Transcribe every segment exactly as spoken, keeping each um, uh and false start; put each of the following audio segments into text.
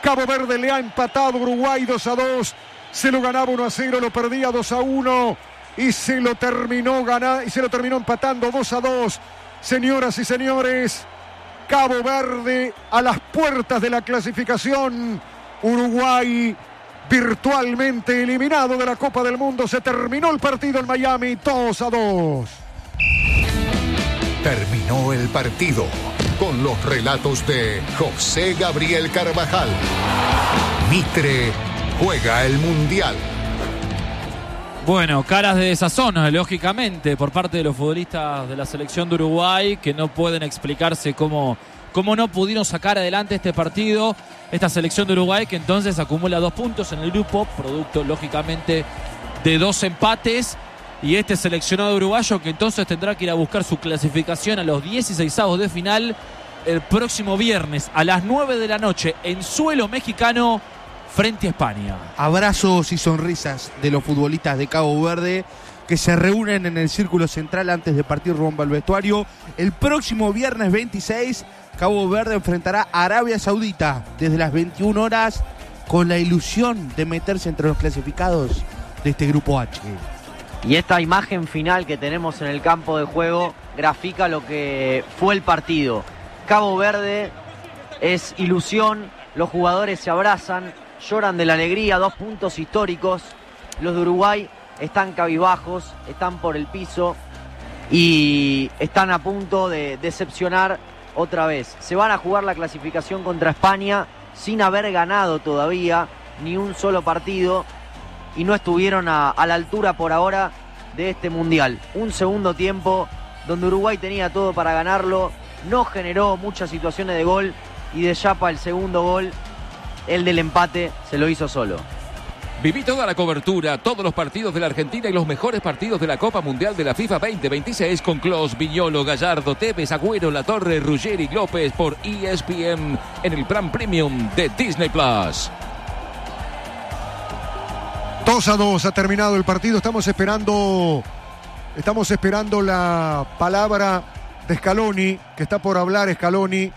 Cabo Verde le ha empatado Uruguay dos a dos. Se lo ganaba uno a cero, lo perdía dos a uno y se lo terminó ganando, y se lo terminó empatando dos a dos. Señoras y señores, Cabo Verde a las puertas de la clasificación. Uruguay virtualmente eliminado de la Copa del Mundo. Se terminó el partido en Miami, dos a dos. Terminó el partido con los relatos de José Gabriel Carvajal. Mitre juega el Mundial. Bueno, caras de desazón, lógicamente, por parte de los futbolistas de la selección de Uruguay, que no pueden explicarse cómo, cómo no pudieron sacar adelante este partido. Esta selección de Uruguay que entonces acumula dos puntos en el grupo, producto, lógicamente, de dos empates. Y este seleccionado uruguayo que entonces tendrá que ir a buscar su clasificación a los dieciseisavos de final el próximo viernes a las nueve de la noche en suelo mexicano frente a España. Abrazos y sonrisas de los futbolistas de Cabo Verde que se reúnen en el círculo central antes de partir rumbo al vestuario. El próximo viernes veintiséis, Cabo Verde enfrentará a Arabia Saudita desde las veintiuna horas con la ilusión de meterse entre los clasificados de este grupo H. Y esta imagen final que tenemos en el campo de juego grafica lo que fue el partido. Cabo Verde es ilusión, los jugadores se abrazan, lloran de la alegría, dos puntos históricos. Los de Uruguay están cabizbajos, están por el piso y están a punto de decepcionar otra vez. Se van a jugar la clasificación contra España sin haber ganado todavía ni un solo partido. Y no estuvieron a, a la altura por ahora de este Mundial. Un segundo tiempo donde Uruguay tenía todo para ganarlo, no generó muchas situaciones de gol y de chapa el segundo gol, el del empate, se lo hizo solo. Viví toda la cobertura, todos los partidos de la Argentina y los mejores partidos de la Copa Mundial de la FIFA veinte veintiséis con Clos, Viñolo, Gallardo, Tevez, Agüero, Latorre, Ruggeri, López por E S P N en el Plan Premium de Disney Plus. dos a dos ha terminado el partido. Estamos esperando estamos esperando la palabra de Scaloni, que está por hablar Scaloni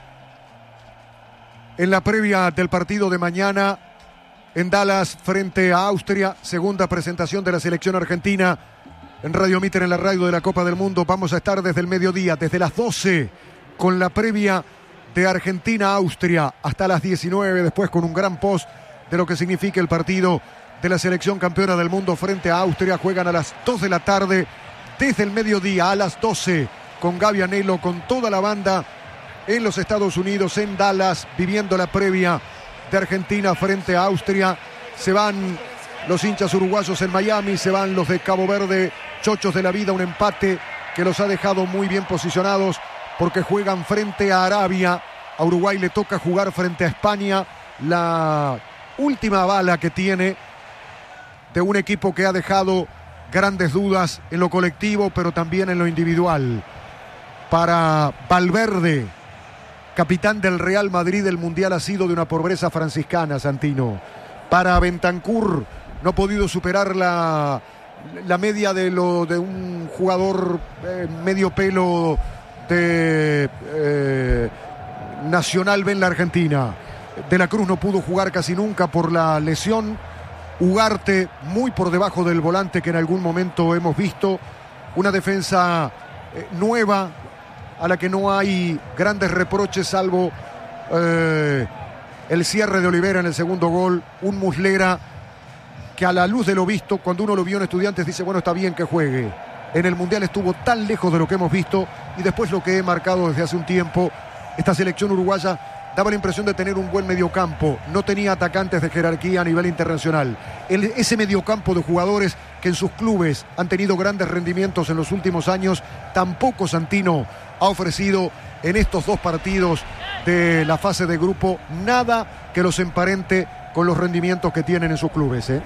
en la previa del partido de mañana en Dallas frente a Austria. Segunda presentación de la selección argentina en Radio Mitre, en la radio de la Copa del Mundo. Vamos a estar desde el mediodía, desde las doce, con la previa de Argentina-Austria hasta las diecinueve, después con un gran post de lo que significa el partido de la selección campeona del mundo frente a Austria. Juegan a las dos de la tarde, desde el mediodía a las doce, con Gaby Anelo, con toda la banda en los Estados Unidos, en Dallas, viviendo la previa de Argentina frente a Austria. Se van los hinchas uruguayos en Miami, se van los de Cabo Verde, chochos de la vida, un empate que los ha dejado muy bien posicionados porque juegan frente a Arabia. A Uruguay le toca jugar frente a España, la última bala que tiene de un equipo que ha dejado grandes dudas en lo colectivo, pero también en lo individual. Para Valverde, capitán del Real Madrid, el Mundial ha sido de una pobreza franciscana, Santino. Para Bentancur, no ha podido superar la, la media de, lo, de un jugador eh, medio pelo de eh, Nacional B en la Argentina. De la Cruz no pudo jugar casi nunca por la lesión. Ugarte muy por debajo del volante que en algún momento hemos visto. Una defensa eh, nueva a la que no hay grandes reproches salvo eh, el cierre de Olivera en el segundo gol. Un Muslera que a la luz de lo visto, cuando uno lo vio en Estudiantes, dice, bueno, está bien que juegue. En el Mundial estuvo tan lejos de lo que hemos visto y después lo que he marcado desde hace un tiempo. Esta selección uruguaya daba la impresión de tener un buen mediocampo, no tenía atacantes de jerarquía a nivel internacional. El, ese mediocampo de jugadores que en sus clubes han tenido grandes rendimientos en los últimos años, tampoco Santino ha ofrecido en estos dos partidos de la fase de grupo nada que los emparente con los rendimientos que tienen en sus clubes, ¿eh?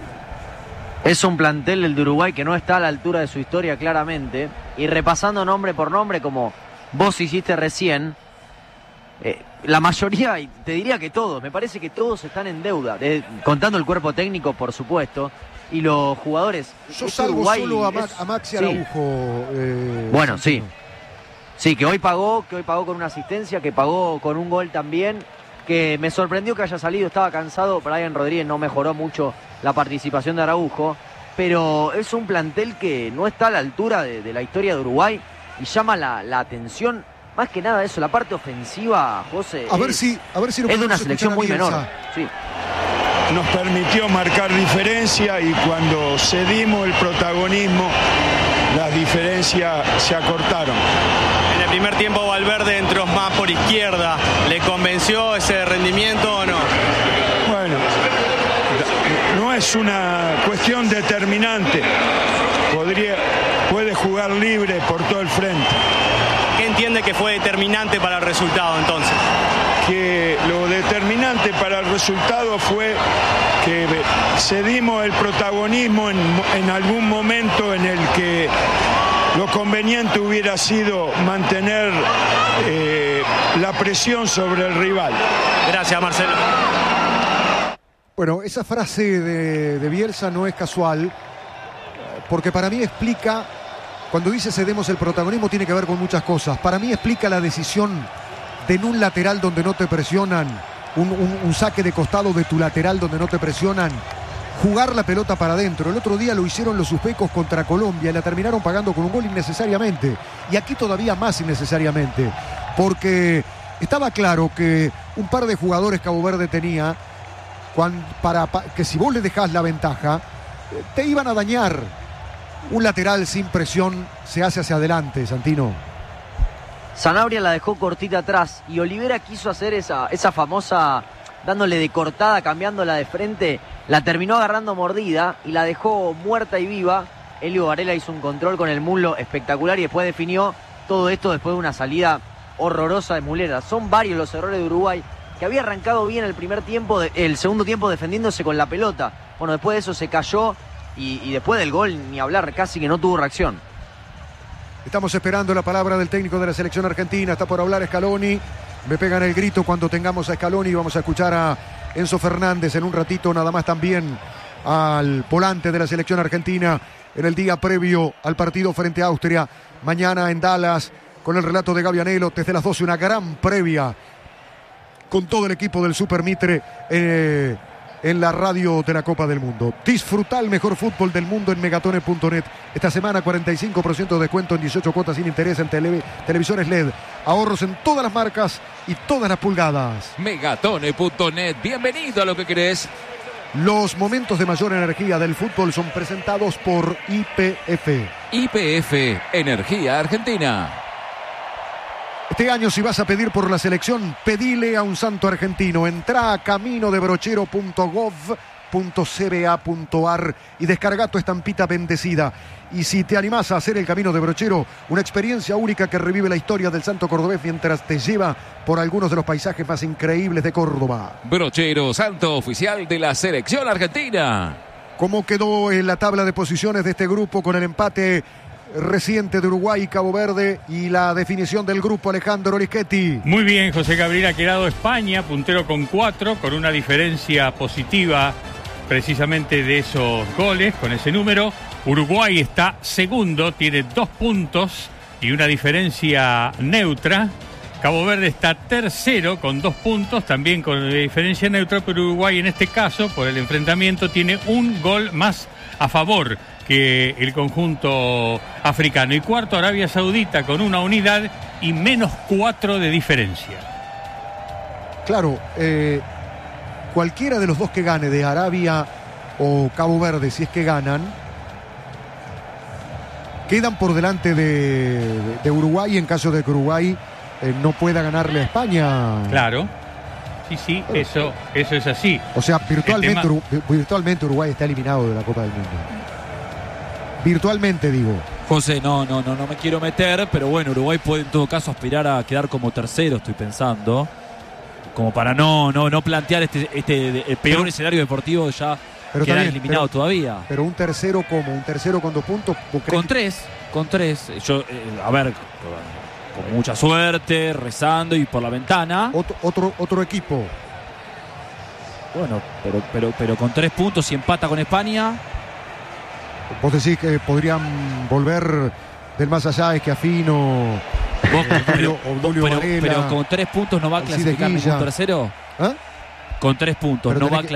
Es un plantel, el de Uruguay, que no está a la altura de su historia claramente, y repasando nombre por nombre como vos hiciste recién, Eh, la mayoría, y te diría que todos, me parece que todos están en deuda, de, contando el cuerpo técnico, por supuesto, y los jugadores. Yo salvo Uruguay solo a, Ma- es, a Maxi sí. Araujo. Eh, Bueno, Santino. sí. Sí, que hoy pagó, que hoy pagó con una asistencia, que pagó con un gol también, que me sorprendió que haya salido, estaba cansado. Brian Rodríguez no mejoró mucho la participación de Araujo, pero es un plantel que no está a la altura de, de la historia de Uruguay y llama la, la atención, más que nada eso, la parte ofensiva, José. A es, ver si, a ver si lo es de una podemos selección muy escuchar a menor. Bielsa. Sí. Nos permitió marcar diferencia y cuando cedimos el protagonismo, las diferencias se acortaron. En el primer tiempo Valverde entró más por izquierda. ¿Le convenció ese rendimiento o no? Bueno, no es una cuestión determinante. Podría, puede jugar libre por todo el frente. ¿Qué entiende que fue determinante para el resultado entonces? Que lo determinante para el resultado fue que cedimos el protagonismo en, en algún momento en el que lo conveniente hubiera sido mantener eh, la presión sobre el rival. Gracias, Marcelo. Bueno, esa frase de, de Bielsa no es casual, porque para mí explica, cuando dice cedemos el protagonismo, tiene que ver con muchas cosas. Para mí explica la decisión de en un lateral donde no te presionan, un, un, un saque de costado de tu lateral donde no te presionan, jugar la pelota para adentro. El otro día lo hicieron los uzbecos contra Colombia y la terminaron pagando con un gol innecesariamente. Y aquí todavía más innecesariamente, porque estaba claro que un par de jugadores Cabo Verde tenía cuando, para, para que si vos le dejás la ventaja, te iban a dañar. Un lateral sin presión se hace hacia adelante, Santino. Sanabria la dejó cortita atrás y Olivera quiso hacer esa, esa famosa, dándole de cortada, cambiándola de frente, la terminó agarrando mordida y la dejó muerta y viva. Elio Varela hizo un control con el muslo espectacular y después definió todo esto después de una salida horrorosa de Mulera. Son varios los errores de Uruguay, que había arrancado bien el primer tiempo, de, el segundo tiempo defendiéndose con la pelota. Bueno, después de eso se cayó y, y después del gol ni hablar, casi que no tuvo reacción. Estamos esperando la palabra del técnico de la selección argentina. Está por hablar Scaloni. Me pegan el grito cuando tengamos a Scaloni. Vamos a escuchar a Enzo Fernández en un ratito, nada más también al volante de la selección argentina en el día previo al partido frente a Austria. Mañana en Dallas, con el relato de Gavianelo, desde las doce, una gran previa con todo el equipo del Super Mitre eh, en la radio de la Copa del Mundo. Disfruta el mejor fútbol del mundo en megatone punto net. Esta semana cuarenta y cinco por ciento de descuento en dieciocho cuotas sin interés en tele, televisores L E D. Ahorros en todas las marcas y todas las pulgadas. megatone punto net, bienvenido a lo que querés. Los momentos de mayor energía del fútbol son presentados por Y P F. Y P F, Energía Argentina. Este año, si vas a pedir por la selección, pedile a un santo argentino. Entrá a camino de brochero punto gov punto c b a punto a r y descarga tu estampita bendecida. Y si te animás a hacer el Camino de Brochero, una experiencia única que revive la historia del santo cordobés mientras te lleva por algunos de los paisajes más increíbles de Córdoba. Brochero, santo oficial de la selección argentina. ¿Cómo quedó en la tabla de posiciones de este grupo con el empate reciente de Uruguay y Cabo Verde y la definición del grupo, Alejandro Olischetti? Muy bien, José Gabriel. Ha quedado España puntero con cuatro, con una diferencia positiva precisamente de esos goles, con ese número. Uruguay está segundo, tiene dos puntos y una diferencia neutra. Cabo Verde está tercero con dos puntos, también con diferencia neutra, pero Uruguay en este caso, por el enfrentamiento, tiene un gol más a favor que el conjunto africano. Y cuarto, Arabia Saudita con una unidad y menos cuatro de diferencia. Claro, eh, cualquiera de los dos que gane, de Arabia o Cabo Verde, si es que ganan, quedan por delante de, de, de Uruguay en caso de que Uruguay eh, no pueda ganarle a España. Claro. Sí, sí, bueno, eso, eso es así. O sea, virtualmente, tema... Uru- virtualmente Uruguay está eliminado de la Copa del Mundo. Virtualmente, digo. José, no, no, no, no me quiero meter, pero bueno, Uruguay puede en todo caso aspirar a quedar como tercero, estoy pensando. Como para no, no, no plantear este, este el peor pero, escenario deportivo ya pero quedar también, eliminado pero, todavía. Pero un tercero como, un tercero con dos puntos. Con tres, con tres. Yo, eh, a ver, con mucha suerte, rezando y por la ventana. Otro, otro, otro equipo. Bueno, pero, pero, pero con tres puntos y empata con España. Vos decís que podrían volver del más allá, es que Afino Vos, Obdulio, pero, Obdulio pero, Varela, pero con tres puntos no va a Alcides clasificar ningún Guilla. tercero. ¿Ah? Con tres puntos Pero no tenés va a que-